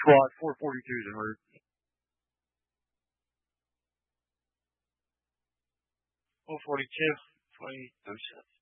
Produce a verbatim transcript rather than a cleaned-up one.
Squat, four forty-two is a hurt. four forty-two, twenty, thirty-seven.